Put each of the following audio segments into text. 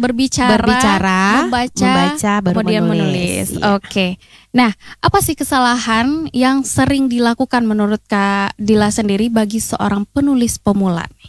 berbicara, membaca baru kemudian menulis. Iya. Oke. Nah, apa sih kesalahan yang sering dilakukan menurut Kak Dila sendiri bagi seorang penulis pemula nih?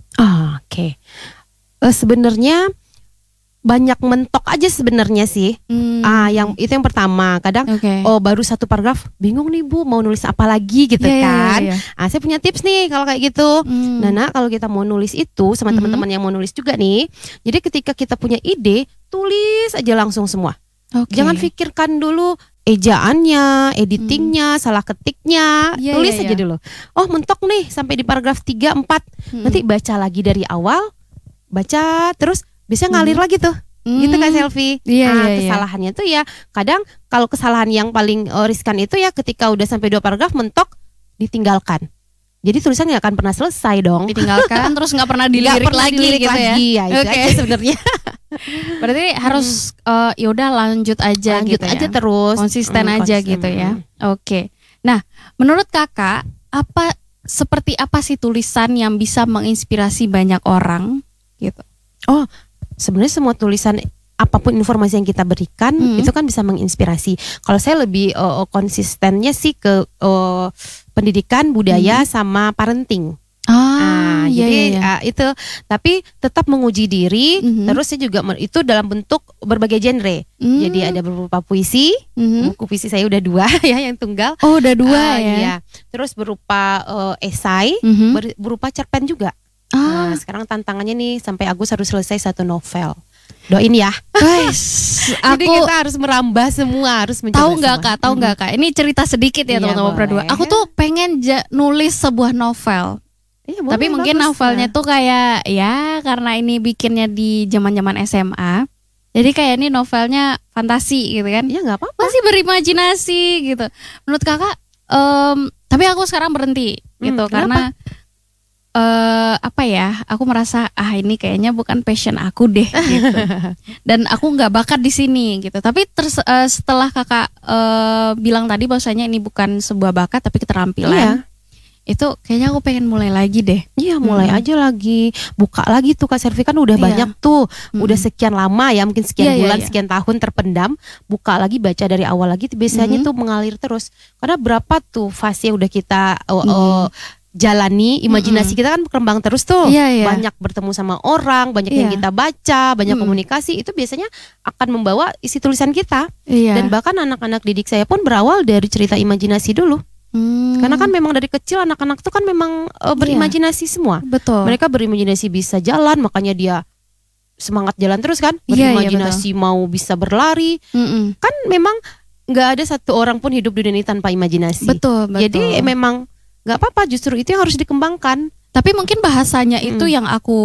Oke. Sebenarnya banyak mentok aja sebenarnya sih. Yang yang pertama, kadang baru satu paragraf, bingung nih Bu, mau nulis apa lagi gitu kan. Saya punya tips nih kalau kayak gitu. Nah, kalau kita mau nulis itu sama teman-teman yang mau nulis juga nih. Jadi ketika kita punya ide, tulis aja langsung semua. Jangan pikirkan dulu ejaannya, editingnya, salah ketiknya, tulis aja dulu. Oh, mentok nih sampai di paragraf 3, 4. Nanti baca lagi dari awal, baca terus bisa ngalir lagi tuh. Gitu kan Selfie. Kesalahannya tuh ya kadang kalau kesalahan yang paling riskan itu ya ketika udah sampai 2 paragraf mentok ditinggalkan. Jadi tulisan nggak akan pernah selesai dong. Ditinggalkan terus nggak pernah dilirik lagi gitu ya. Itu aja sebenarnya. Berarti harus ya udah lanjut aja gitu aja ya. Terus konsisten aja gitu ya. Oke. Nah, menurut Kakak seperti apa sih tulisan yang bisa menginspirasi banyak orang gitu? Sebenarnya semua tulisan apapun informasi yang kita berikan itu kan bisa menginspirasi. Kalau saya lebih konsistennya sih ke pendidikan, budaya sama parenting. Jadi itu tapi tetap menguji diri. Terus saya juga itu dalam bentuk berbagai genre. Jadi ada berupa puisi, buku puisi saya udah 2 ya yang tunggal. Oh, udah 2 ya. Iya. Terus berupa esai, berupa cerpen juga. Nah, sekarang tantangannya nih sampai Agus harus selesai 1 novel. Doain ya. Guys, jadi kita harus merambah semua, harus mencoba. Tahu nggak Kak? Ini cerita sedikit ya teman-teman berdua. Aku tuh pengen nulis sebuah novel. Tapi mungkin novelnya tuh kayak ya karena ini bikinnya di zaman-zaman SMA. Jadi kayak ini novelnya fantasi gitu kan. Ya nggak apa-apa. Masih berimajinasi gitu. Menurut Kakak tapi aku sekarang berhenti gitu karena aku merasa ini kayaknya bukan passion aku deh gitu. Dan aku nggak bakat di sini gitu. Tapi setelah Kakak bilang tadi bahwasanya ini bukan sebuah bakat tapi keterampilan. Itu kayaknya aku pengen mulai lagi deh. Iya, mulai aja lagi. Buka lagi tuh Kak Selfie kan udah banyak tuh. Udah sekian lama ya, mungkin sekian bulan, sekian tahun terpendam. Buka lagi, baca dari awal lagi biasanya tuh mengalir terus. Karena berapa tuh fase udah kita jalani, imajinasi kita kan berkembang terus tuh. Banyak bertemu sama orang, banyak yang kita baca, banyak komunikasi, itu biasanya akan membawa isi tulisan kita. Dan bahkan anak-anak didik saya pun berawal dari cerita imajinasi dulu. Karena kan memang dari kecil anak-anak tuh kan memang berimajinasi semua. Betul. Mereka berimajinasi bisa jalan, makanya dia semangat jalan terus kan. Berimajinasi mau bisa berlari. Kan memang nggak ada satu orang pun hidup di dunia ini tanpa imajinasi. Betul. Jadi memang nggak apa-apa, justru itu yang harus dikembangkan. Tapi mungkin bahasanya itu yang aku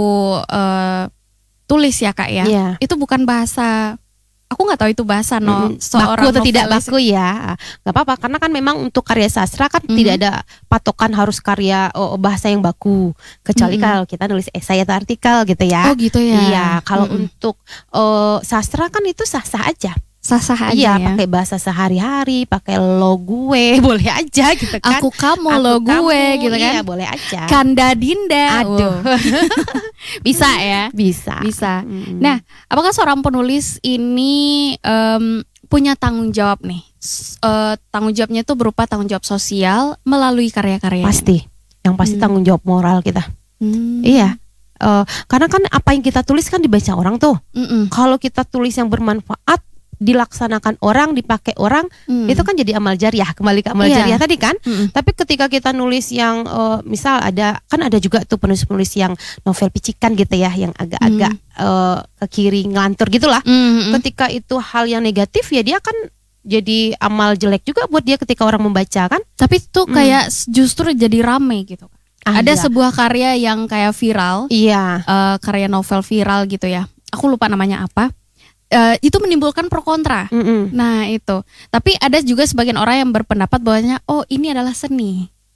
tulis ya Kak ya. Itu bukan bahasa, aku nggak tahu itu bahasa seorang baku atau tidak baku ya. Nggak apa-apa, karena kan memang untuk karya sastra kan tidak ada patokan harus karya bahasa yang baku. Kecuali kalau kita nulis esai atau artikel gitu ya. Oh gitu ya. Iya, kalau untuk sastra kan itu sah-sah aja. Sah-sah aja ya. Pakai bahasa sehari-hari, pakai lo gue, boleh aja gitu kan. Aku kamu lo gue gitu kan. Iya, boleh aja. Kanda Dinda. Aduh. Bisa ya? Bisa. Nah, apakah seorang penulis ini punya tanggung jawab nih? Tanggung jawabnya itu berupa tanggung jawab sosial melalui karya-karyanya. Pasti. Yang pasti tanggung jawab moral kita. Iya. Karena kan apa yang kita tulis kan dibaca orang tuh. Kalau kita tulis yang bermanfaat, dilaksanakan orang, dipakai orang, itu kan jadi amal jariah. Kembali ke amal jariah tadi kan. Tapi ketika kita nulis yang misal ada juga tuh penulis-penulis yang novel picikan gitu ya, yang agak-agak ke kiri ngelantur gitulah. Ketika itu hal yang negatif ya dia kan jadi amal jelek juga buat dia ketika orang membaca kan. Tapi itu kayak justru jadi rame gitu. Ada sebuah karya yang kayak viral. Karya novel viral gitu ya. Aku lupa namanya apa. Itu menimbulkan pro kontra. Nah itu. Tapi ada juga sebagian orang yang berpendapat bahwanya ini adalah seni.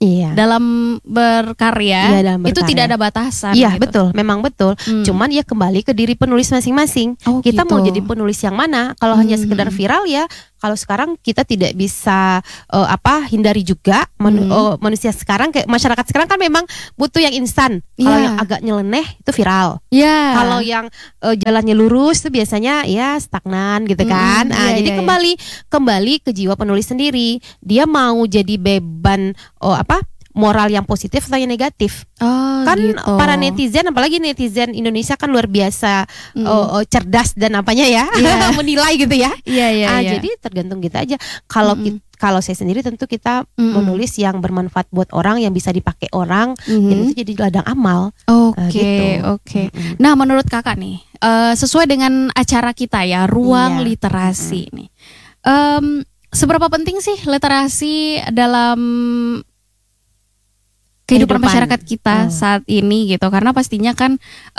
dalam berkarya, itu tidak ada batasan. Iya, gitu. betul, memang betul. Cuman ya kembali ke diri penulis masing-masing. Kita mau jadi penulis yang mana? Kalau hanya sekedar viral ya, kalau sekarang kita tidak bisa hindari juga manusia sekarang, kayak masyarakat sekarang kan memang butuh yang instan. Kalau yang agak nyeleneh itu viral. Kalau yang jalannya lurus itu biasanya ya stagnan gitu kan. Jadi kembali ke jiwa penulis sendiri. Dia mau jadi beban moral yang positif atau yang negatif. Kan gitu. Para netizen, apalagi netizen Indonesia kan luar biasa cerdas dan apanya ya, menilai gitu ya. Jadi tergantung kita aja. Kalau saya sendiri tentu kita menulis yang bermanfaat buat orang, yang bisa dipakai orang, dan itu jadi ladang amal. Oke. Nah, menurut kakak nih, sesuai dengan acara kita ya, Ruang Literasi nih, seberapa penting sih literasi dalam kehidupan masyarakat kita saat ini gitu, karena pastinya kan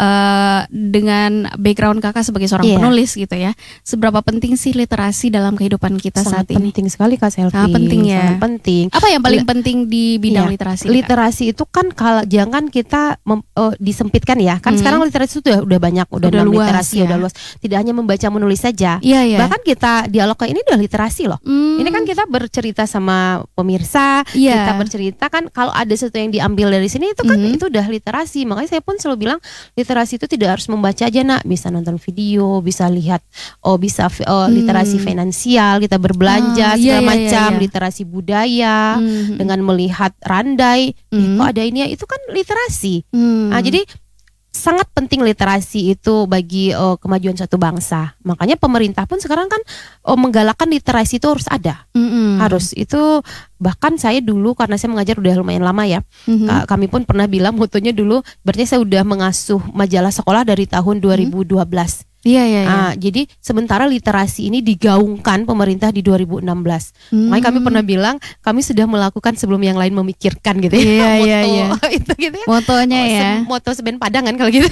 dengan background kakak sebagai seorang penulis gitu ya, seberapa penting sih literasi dalam kehidupan kita saat ini? Penting sekali Kak Selvi. Sangat penting ya. Sangat penting. Apa yang paling penting di bidang literasi? Literasi itu kan kalau jangan kita disempitkan ya, kan sekarang literasi itu udah banyak, udah luas, literasi udah luas. Tidak hanya membaca menulis saja. Bahkan kita dialog kayak ini udah literasi loh. Ini kan kita bercerita sama pemirsa, kita bercerita kan, kalau ada sesuatu yang diambil dari sini itu kan itu udah literasi. Makanya saya pun selalu bilang literasi itu tidak harus membaca aja nak, bisa nonton video, bisa lihat, literasi finansial, kita berbelanja segala macam, literasi budaya dengan melihat randai, kok ada ini ya, itu kan literasi. Jadi sangat penting literasi itu bagi kemajuan suatu bangsa. Makanya pemerintah pun sekarang kan menggalakkan literasi itu harus ada. Harus itu. Bahkan saya dulu, karena saya mengajar udah lumayan lama ya, kami pun pernah bilang motonya dulu, berarti saya udah mengasuh majalah sekolah dari tahun 2012. Jadi sementara literasi ini digaungkan pemerintah di 2016. Makanya kami pernah bilang kami sudah melakukan sebelum yang lain memikirkan gitu ya. Itu gitu ya. Motonya ya. Moto Seben Padang kan kalau gitu.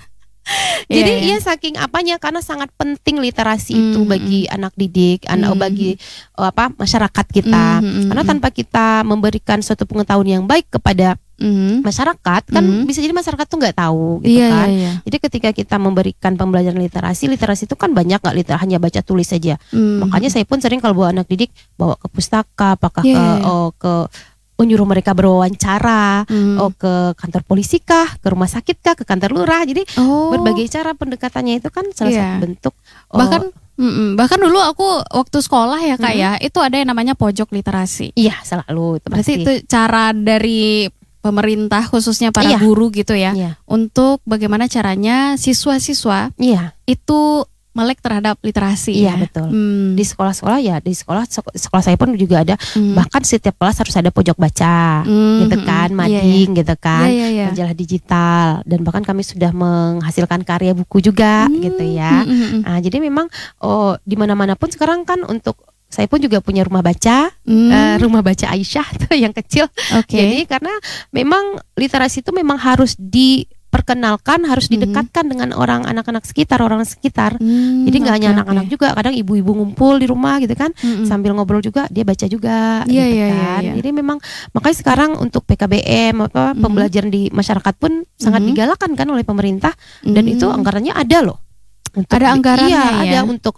Jadi saking apanya, karena sangat penting literasi itu bagi anak didik, bagi masyarakat kita. Karena tanpa kita memberikan suatu pengetahuan yang baik kepada masyarakat, kan bisa jadi masyarakat tuh nggak tahu gitu kan. Jadi ketika kita memberikan pembelajaran literasi itu kan banyak, nggak hanya baca tulis saja. Makanya saya pun sering kalau bawa anak didik bawa ke pustaka, apakah ke nyuruh mereka berwawancara, ke kantor polisi kah, ke rumah sakit kah, ke kantor lurah. Jadi berbagai cara pendekatannya itu kan salah satu bentuk. Bahkan dulu aku waktu sekolah ya Kak ya, itu ada yang namanya pojok literasi. Iya, selalu. Berarti itu cara dari pemerintah khususnya para guru gitu ya, untuk bagaimana caranya siswa-siswa itu melek terhadap literasi. Betul. Di sekolah-sekolah di sekolah saya pun juga ada. Bahkan setiap kelas harus ada pojok baca, gitu kan, mading, gitu kan, majalah digital, dan bahkan kami sudah menghasilkan karya buku juga, gitu ya. Jadi memang di mana-mana pun sekarang kan, untuk saya pun juga punya rumah baca, rumah baca Aisyah tuh yang kecil. Jadi karena memang literasi itu memang harus diperkenalkan, harus didekatkan dengan anak-anak sekitar, orang sekitar. Jadi nggak hanya anak-anak juga, kadang ibu-ibu ngumpul di rumah gitu kan, sambil ngobrol juga dia baca juga, gitu kan. Jadi memang makanya sekarang untuk PKBM pembelajaran di masyarakat pun sangat digalakkan kan oleh pemerintah, dan itu anggarannya ada loh. Ada anggarannya ada untuk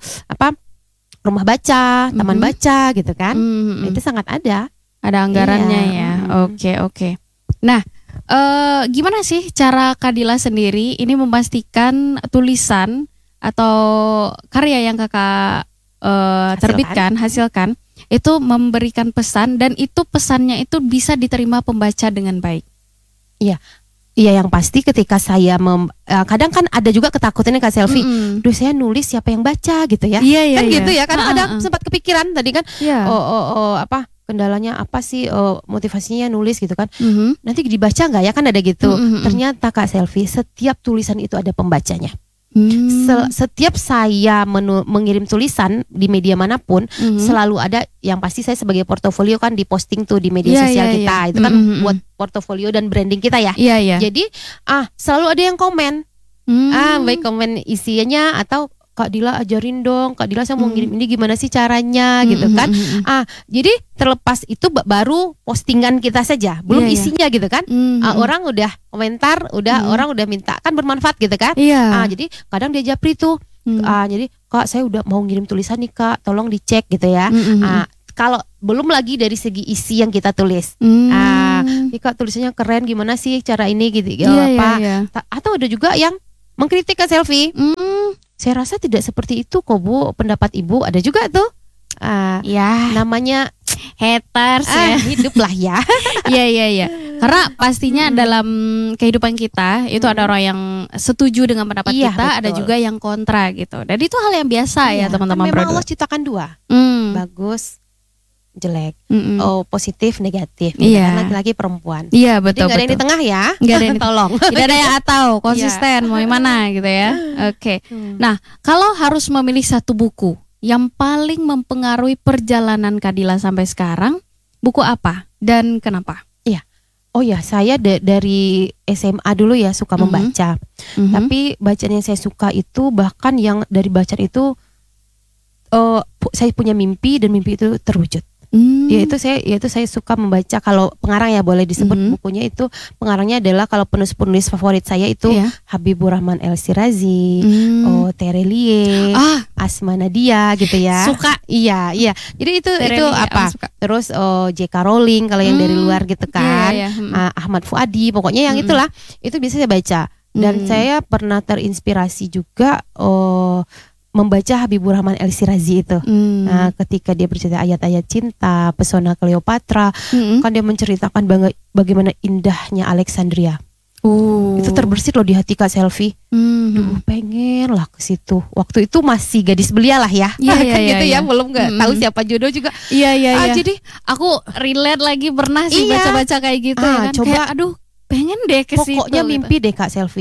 rumah baca, taman baca gitu kan. Itu sangat ada. Ada anggarannya ya. Oke. Nah, gimana sih cara Kadila sendiri ini memastikan tulisan atau karya yang kakak terbitkan, hasilkan, itu memberikan pesan, dan itu pesannya itu bisa diterima pembaca dengan baik? Iya, yang pasti ketika saya kadang kan ada juga ketakutannya Kak Selvi, duh saya nulis siapa yang baca gitu ya. Kan gitu ya, karena ada sempat kepikiran tadi kan, kendalanya apa sih, motivasinya nulis gitu kan. Nanti dibaca nggak ya, kan ada gitu. Ternyata Kak Selvi, setiap tulisan itu ada pembacanya. Setiap saya mengirim tulisan di media manapun, selalu ada, yang pasti saya sebagai portofolio kan diposting tuh di media sosial kita. Itu kan buat portofolio dan branding kita ya. Jadi selalu ada yang komen, baik komen isinya atau Kak Dila ajarin dong, Kak Dila saya mau ngirim ini gimana sih caranya gitu kan. Jadi terlepas itu baru postingan kita saja, belum isinya gitu kan. Orang udah komentar, orang udah minta, kan bermanfaat gitu kan. Jadi kadang dia japri tuh. Jadi Kak saya udah mau ngirim tulisan nih Kak, tolong dicek gitu ya. Kalau belum lagi dari segi isi yang kita tulis, Kak tulisannya keren, gimana sih cara ini gitu, Atau ada juga yang mengkritik Kak Selvi. Saya rasa tidak seperti itu kok Bu, pendapat Ibu ada juga tuh. Namanya haters ya. Hidup lah ya. Iya. Karena pastinya dalam kehidupan kita itu ada orang yang setuju dengan pendapat kita, betul. Ada juga yang kontra gitu. Dan itu hal yang biasa ya teman-teman. Memang Allah ciptakan dua, bagus, jelek, positif, negatif. Kan laki-laki perempuan. Iya betul. Jadi gak ada yang di tengah ya. Gak ada yang tolong. Tidak ada yang atau konsisten mau yang mana gitu ya. Oke. Nah kalau harus memilih satu buku yang paling mempengaruhi perjalanan Kak Dila sampai sekarang, buku apa dan kenapa? Saya dari SMA dulu ya suka membaca. Tapi bacaan yang saya suka itu, bahkan yang dari bacaan itu saya punya mimpi dan mimpi itu terwujud. Yaitu saya suka membaca, kalau pengarang ya boleh disebut bukunya itu, pengarangnya adalah kalau penulis favorit saya itu Habibur Rahman El Shirazi, Terelie, Asma Nadia gitu ya. Suka. Iya. Jadi itu apa? Terus J.K. Rowling kalau yang dari luar gitu kan. Ahmad Fuadi, pokoknya yang itulah. Itu bisa saya baca. Dan saya pernah terinspirasi juga membaca Habibur Rahman El Shirazi itu. Nah, ketika dia bercerita ayat-ayat cinta, pesona Cleopatra, kan dia menceritakan bagaimana indahnya Alexandria. Itu terbersit loh di hati Kak Selvi. Pengen lah ke situ. Waktu itu masih gadis belia lah ya. Iya. Belum nggak tahu siapa jodoh juga. Iya. Jadi aku relate lagi, pernah sih baca-baca kayak gitu ya kan. Coba, kayak, pengen deh ke situ. Pokoknya mimpi deh Kak Selvi.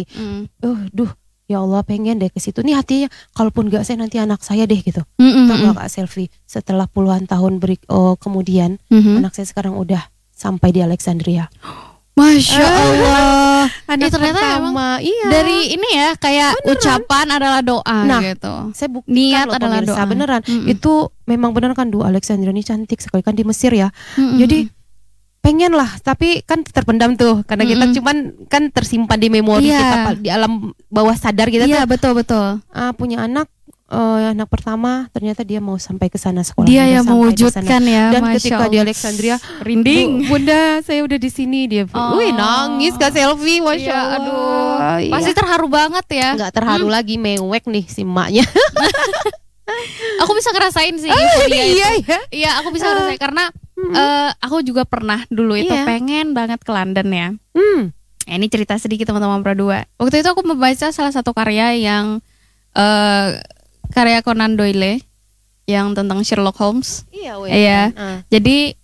Ya Allah pengen deh ke situ. Nih hatinya, kalaupun gak saya nanti anak saya deh gitu. Tahu Kak Selvi, setelah puluhan tahun kemudian anak saya sekarang udah sampai di Alexandria. Masya Allah. Anak ternyata pertama, dari ini ya, kayak ucapan adalah doa gitu. Saya buktikan niat loh adalah pemirsa, doa. beneran. Itu memang bener kan, Alexandria ini cantik sekali kan di Mesir ya. Jadi pengen lah, tapi kan terpendam tuh karena kita cuman kan tersimpan di memori kita, di alam bawah sadar kita tuh. Betul. Punya anak pertama, ternyata dia mau sampai ke sana sekolah. Dia yang mewujudkan ya. Dan ketika di Alexandria, rinding. Bunda saya udah di sini, dia. Nangis Kak Selvi, masya Allah. Aduh. Pasti terharu banget ya. Nggak terharu lagi, mewek nih si emaknya. Aku bisa ngerasain sih. Iya, aku bisa ngerasain karena aku juga pernah dulu itu pengen banget ke London ya. Ini cerita sedikit teman-teman Pro2. Waktu itu aku membaca salah satu karya yang karya Conan Doyle yang tentang Sherlock Holmes. Iya. Jadi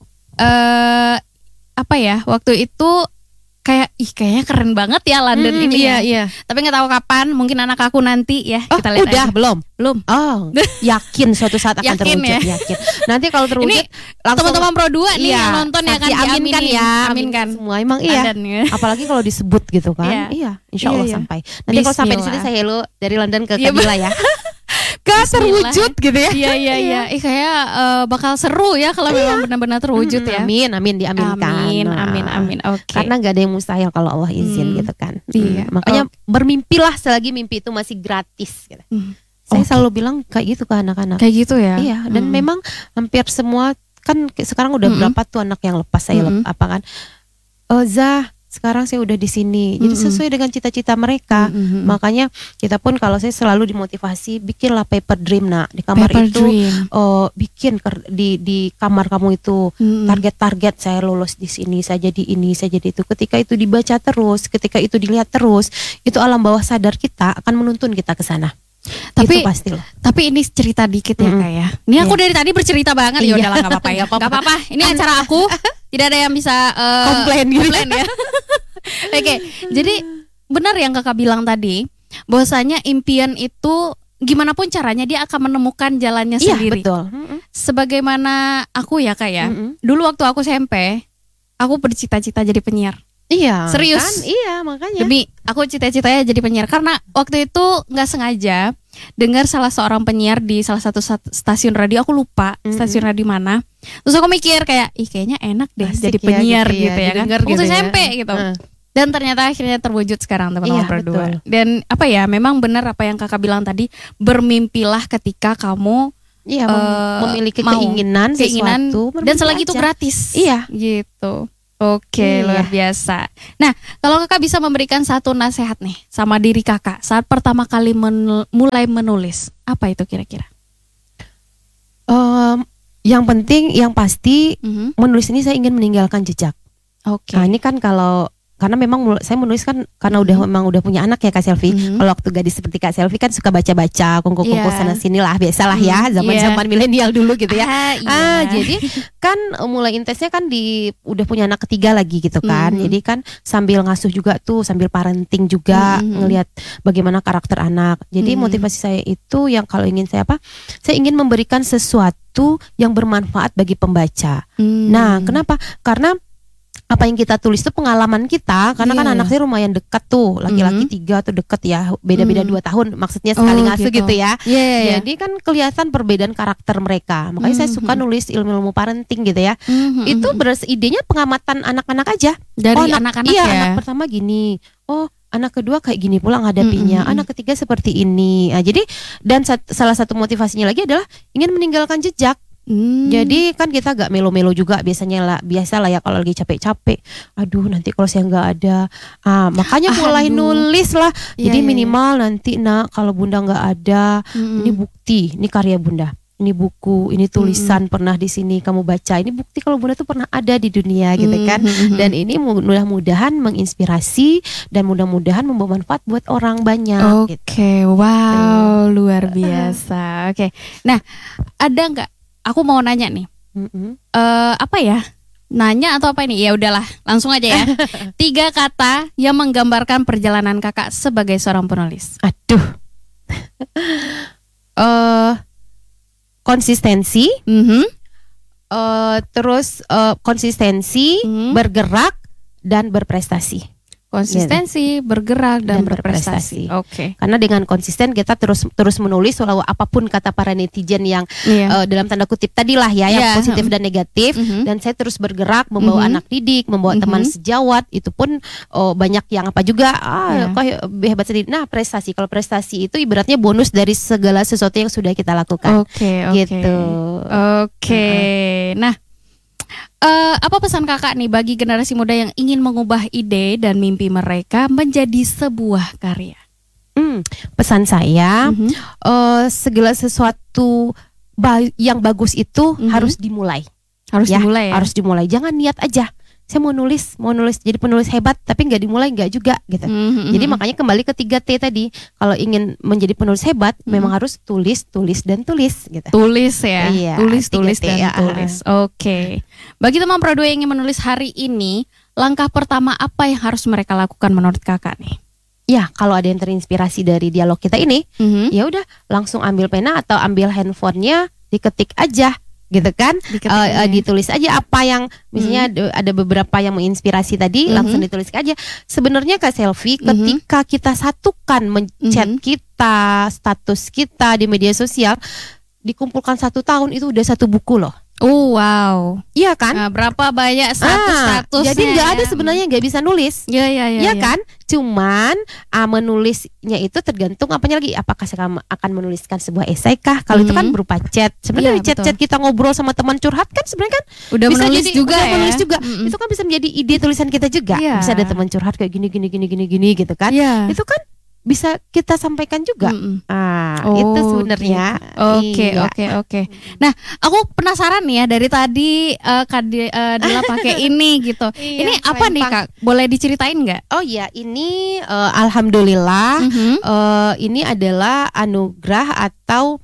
waktu itu kayaknya keren banget ya London ini ya. Tapi nggak tahu kapan, mungkin anak aku nanti ya, kita lihat udah aja. belum. Yakin suatu saat akan terwujud ya? Yakin. Nanti kalau terwujud ini teman-teman Pro2 nih yang nonton ya kan, diaminkan ya. Aminkan semua emang apalagi kalau disebut gitu kan. Insya Allah sampai. Nanti kalau sampai di sini saya hello dari London ke Kadila ya. Terwujud gitu ya. Iya. Kayak bakal seru ya kalau memang benar-benar terwujud ya. Amin, diaminkan. Amin. Oke. Karena nggak ada yang mustahil kalau Allah izin gitu kan. Makanya bermimpilah selagi mimpi itu masih gratis gitu. Saya selalu bilang kayak gitu ke anak-anak. Kayak gitu ya. Iya, dan memang hampir semua kan sekarang udah berapa tuh anak yang lepas saya sekarang saya udah di sini. Jadi sesuai dengan cita-cita mereka. Makanya kita pun kalau saya selalu dimotivasi, bikinlah paper dream di kamar bikin di kamar kamu itu target-target, saya lulus di sini, saya jadi ini, saya jadi itu. Ketika itu dibaca terus, ketika itu dilihat terus, itu alam bawah sadar kita akan menuntun kita ke sana. Tapi itu pasti loh. Tapi ini cerita dikit ya Kak ya. Ini aku dari tadi bercerita banget. Ya udahlah nggak apa-apa ya. Nggak apa-apa. Ini acara aku. Tidak ada yang bisa komplain ya. Oke. Jadi benar yang Kakak bilang tadi, bahwasanya impian itu gimana pun caranya dia akan menemukan jalannya sendiri. Betul. Sebagaimana aku ya Kak ya. Dulu waktu aku SMP, aku bercita-cita jadi penyiar. Iya. Serius. Kan? Iya, makanya. Demi aku cita-citanya jadi penyiar, karena waktu itu nggak sengaja dengar salah seorang penyiar di salah satu stasiun radio, aku lupa stasiun radio mana. Terus aku mikir kayak, kayaknya enak deh jadi penyiar gitu ya kan. Waktu SMP gitu. Dan ternyata akhirnya terwujud sekarang teman-teman berdua. Dan apa ya, memang benar apa yang kakak bilang tadi, bermimpilah ketika kamu memiliki keinginan sesuatu, dan selagi itu gratis. Iya, gitu. Oke, luar biasa. Nah, kalau kakak bisa memberikan satu nasihat nih sama diri kakak saat pertama kali mulai menulis, apa itu kira-kira? Yang penting, yang pasti, menulis ini saya ingin meninggalkan jejak. Nah, ini kan karena memang saya menulis kan karena memang udah punya anak ya Kak Selvi. Kalau waktu gadis seperti Kak Selvi kan suka baca-baca, kongko sana sini lah, biasalah ya, zaman-zaman milenial dulu gitu ya. Jadi kan mulai intensnya kan udah punya anak ketiga lagi gitu kan. Jadi kan sambil ngasuh juga tuh, sambil parenting juga, ngelihat bagaimana karakter anak. Jadi motivasi saya itu yang kalau ingin saya ingin memberikan sesuatu yang bermanfaat bagi pembaca. Nah, kenapa? Karena apa yang kita tulis itu pengalaman kita, karena kan anak saya lumayan dekat tuh, laki-laki 3 tuh deket ya, beda-beda 2 tahun, maksudnya sekali ngasuh gitu ya. Jadi kan kelihatan perbedaan karakter mereka, makanya saya suka nulis ilmu-ilmu parenting gitu ya. Itu idenya pengamatan anak-anak aja. Dari anak-anak ya. Anak pertama gini, anak kedua kayak gini pula ngadapinya, anak ketiga seperti ini. Nah, jadi dan salah satu motivasinya lagi adalah ingin meninggalkan jejak. Jadi kan kita gak melo-melo juga biasa lah ya kalau lagi capek-capek. Aduh, nanti kalau saya nggak ada, makanya mulai nulis lah. Jadi minimal nanti kalau bunda nggak ada, ini bukti, ini karya bunda, ini buku, ini tulisan pernah di sini kamu baca. Ini bukti kalau bunda tuh pernah ada di dunia gitu kan. Dan ini mudah-mudahan menginspirasi dan mudah-mudahan membawa manfaat buat orang banyak. Oke, wow, luar biasa. Oke, nah ada nggak? Aku mau nanya nih, apa ya? Nanya atau apa ini? Ya udahlah, langsung aja ya. 3 kata yang menggambarkan perjalanan kakak sebagai seorang penulis. Aduh, konsistensi, terus konsistensi, bergerak dan berprestasi. Konsistensi, bergerak dan berprestasi. Oke. Karena dengan konsisten kita terus menulis walau apapun kata para netizen yang dalam tanda kutip tadilah ya, yang positif dan negatif. Dan saya terus bergerak, membawa anak didik, membawa teman sejawat. Itu pun banyak yang apa juga, kok hebat sendiri. Nah, prestasi. Kalau prestasi itu ibaratnya bonus dari segala sesuatu yang sudah kita lakukan. Gitu. Nah, apa pesan kakak nih bagi generasi muda yang ingin mengubah ide dan mimpi mereka menjadi sebuah karya? Pesan saya, segala sesuatu yang bagus itu harus dimulai. Harus dimulai. Jangan niat aja. Saya mau nulis jadi penulis hebat, tapi nggak dimulai nggak juga gitu. Jadi makanya kembali ke 3T tadi. Kalau ingin menjadi penulis hebat, memang harus tulis gitu. Tulis ya. Tulis dan tulis. Oke. Bagi teman Pro 2 yang ingin menulis hari ini, langkah pertama apa yang harus mereka lakukan menurut kakak nih? Ya, kalau ada yang terinspirasi dari dialog kita ini, ya udah langsung ambil pena atau ambil handphonenya, diketik aja. Gitu kan, ditulis aja apa yang misalnya ada beberapa yang menginspirasi tadi, langsung ditulis aja. Sebenarnya Kak Selvi, ketika kita satukan chat kita, status kita di media sosial, dikumpulkan 1 tahun itu udah 1 buku loh. Wow. Iya kan? Berapa banyak statusnya? Jadi nggak ada sebenarnya nggak bisa nulis. Iya kan? Cuman menulisnya itu tergantung apanya lagi. Apakah saya akan menuliskan sebuah esai kah? Kalau itu kan berupa chat. Sebenarnya chat-chat kita ngobrol sama teman curhat kan sebenarnya kan udah bisa menulis jadi, juga ya. Menulis juga. Itu kan bisa menjadi ide tulisan kita juga. Bisa ada teman curhat kayak gini gitu kan. Itu kan bisa kita sampaikan juga. Itu sebenarnya. Oke. Nah, aku penasaran nih ya dari tadi Dila pakai ini gitu. Ini apa nih Kak? Boleh diceritain nggak? Oh iya, ini alhamdulillah ini adalah anugerah atau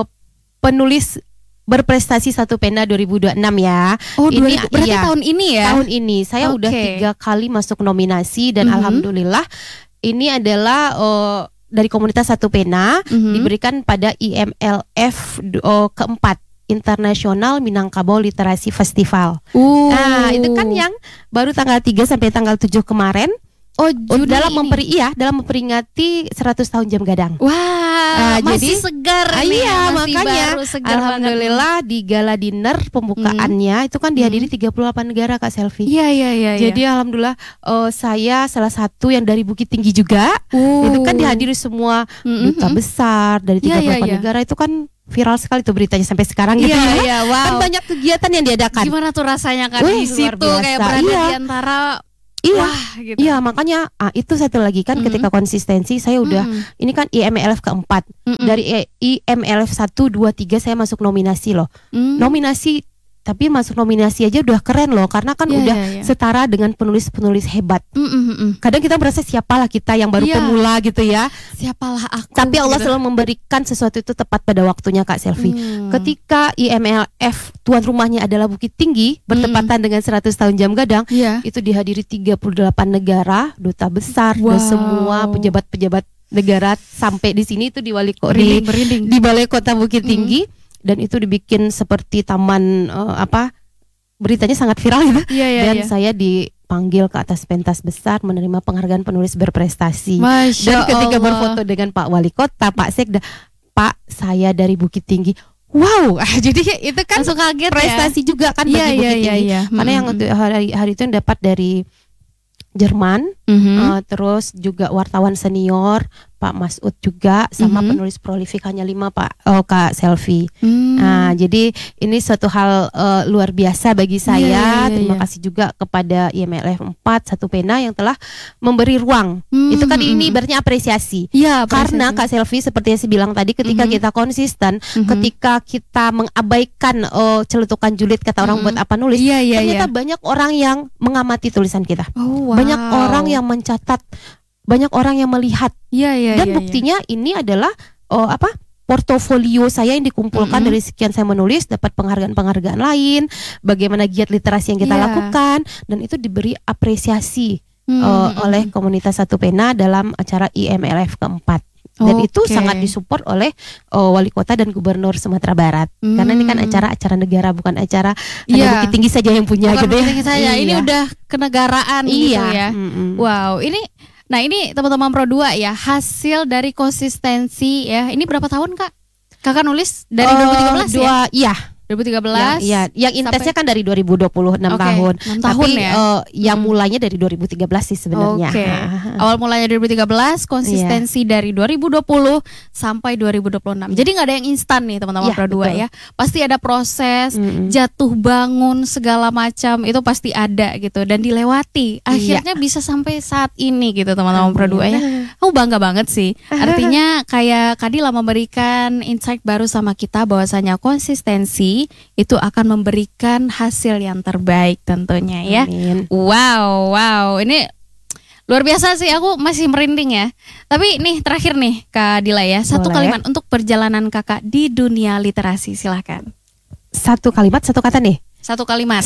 penulis berprestasi 1 pena 2026 ya. Ini berarti tahun ini ya? Tahun ini saya udah 3 kali masuk nominasi dan alhamdulillah ini adalah dari komunitas 1 pena diberikan pada IMLF keempat, International Minangkabau Literasi Festival. Nah, itu kan yang baru tanggal 3 sampai tanggal 7 kemarin. dalam memperingati 100 tahun Jam Gadang. Wah, masih jadi, segar ini. Iya, makanya baru, segar alhamdulillah banget. Di gala dinner pembukaannya itu kan dihadiri 38 negara Kak Selvi. Iya. Jadi alhamdulillah saya salah satu yang dari Bukit Tinggi juga. Itu kan dihadiri semua duta besar dari 38 negara, itu kan viral sekali tuh beritanya sampai sekarang gitu ya. Wow. Kan banyak kegiatan yang diadakan. Gimana tuh rasanya kan di situ kayak berada di antara gitu. Iya, makanya itu satu lagi kan ketika konsistensi saya udah ini kan IMLF keempat. Dari IMLF 1 2 3 saya masuk nominasi loh. Nominasi, tapi masuk nominasi aja udah keren loh, karena kan udah setara dengan penulis-penulis hebat. Kadang kita merasa siapalah kita yang baru pemula gitu ya. Siapalah aku. Tapi Allah selalu memberikan sesuatu itu tepat pada waktunya Kak Selvi. Ketika IMLF tuan rumahnya adalah Bukit Tinggi, bertepatan dengan 100 tahun Jam Gadang, itu dihadiri 38 negara, duta besar dan semua pejabat-pejabat negara sampai di sini itu di di Balai Kota Bukit Tinggi. Dan itu dibikin seperti taman beritanya sangat viral gitu. Dan saya dipanggil ke atas pentas besar menerima penghargaan penulis berprestasi. Dan ketika berfoto dengan Pak Wali Kota, Pak Sekda, Pak saya dari Bukit Tinggi. Wow, jadi itu kan langsung kaget prestasi juga kan bagi Bukit Tinggi. Karena yang hari itu yang dapat dari Jerman, terus juga wartawan senior Pak Masud juga, sama penulis prolifik hanya 5 Kak Selvi. Nah, jadi ini suatu hal luar biasa bagi saya. Terima kasih juga kepada IMLF 4 Satu Pena yang telah memberi ruang. Itu kan ini ibaratnya apresiasi. Karena Kak Selvi seperti yang saya bilang tadi, ketika kita konsisten, ketika kita mengabaikan celutukan julid kata orang buat apa nulis, ternyata banyak orang yang mengamati tulisan kita. Banyak orang yang mencatat, banyak orang yang melihat. Dan buktinya ini adalah portofolio saya yang dikumpulkan dari sekian saya menulis, dapat penghargaan-penghargaan lain, bagaimana giat literasi yang kita lakukan, dan itu diberi apresiasi oleh komunitas Satu Pena dalam acara IMLF keempat. Dan itu sangat disupport oleh Wali Kota dan Gubernur Sumatera Barat. Karena ini kan acara negara, bukan acara Bukit Tinggi saja yang punya gitu ya. Ini udah kenegaraan gitu ya. Wow, ini teman-teman Pro 2 ya, hasil dari konsistensi ya. Ini berapa tahun Kak? Kakak nulis dari 2013 ya? Iya. 2013. Yang intensnya kan dari 2020 6 tahun. 6 tahun ya. Yang mulainya dari 2013 sih sebenarnya. Awal mulanya 2013, konsistensi dari 2020 sampai 2026. Jadi nggak ada yang instan nih teman-teman Pro 2 ya. Pasti ada proses, jatuh bangun segala macam itu pasti ada gitu dan dilewati. Akhirnya bisa sampai saat ini gitu teman-teman Pro 2 ya. Aku bangga banget sih. Artinya kayak Kadila memberikan insight baru sama kita bahwasanya konsistensi itu akan memberikan hasil yang terbaik tentunya ya. Amin. Wow, ini luar biasa sih, aku masih merinding ya. Tapi nih terakhir nih Kak Dila ya, satu kalimat untuk perjalanan kakak di dunia literasi, silahkan. Satu kalimat, satu kata nih. Satu kalimat.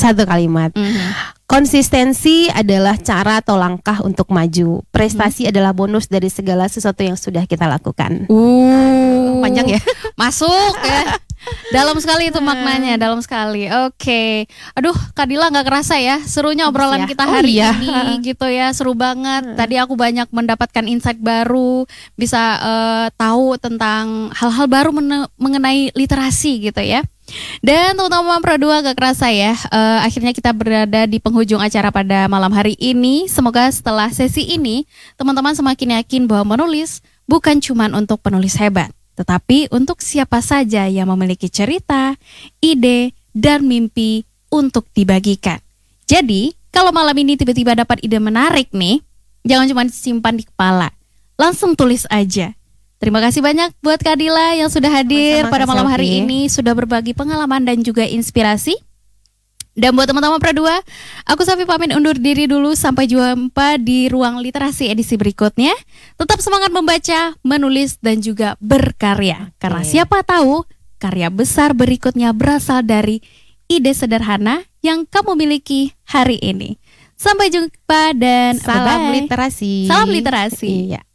Konsistensi adalah cara atau langkah untuk maju. Prestasi adalah bonus dari segala sesuatu yang sudah kita lakukan. Panjang ya. Masuk ya. Dalam sekali itu maknanya, dalam sekali. Oke. Aduh, Kak Dila nggak kerasa ya serunya obrolan kita hari ini gitu ya, seru banget. Tadi aku banyak mendapatkan insight baru, bisa tahu tentang hal-hal baru mengenai literasi gitu ya. Dan teman-teman Pro 2 gak kerasa ya, akhirnya kita berada di penghujung acara pada malam hari ini. Semoga setelah sesi ini teman-teman semakin yakin bahwa menulis bukan cuma untuk penulis hebat, tetapi untuk siapa saja yang memiliki cerita, ide, dan mimpi untuk dibagikan. Jadi, kalau malam ini tiba-tiba dapat ide menarik nih, jangan cuma disimpan di kepala, langsung tulis aja. Terima kasih banyak buat Kak Dila yang sudah hadir pada malam hari ini, sudah berbagi pengalaman dan juga inspirasi. Dan buat teman-teman Pro 2, aku Safi pamit undur diri dulu. Sampai jumpa di Ruang Literasi edisi berikutnya. Tetap semangat membaca, menulis, dan juga berkarya. Karena siapa tahu karya besar berikutnya berasal dari ide sederhana yang kamu miliki hari ini. Sampai jumpa dan salam literasi. Salam literasi. Iya.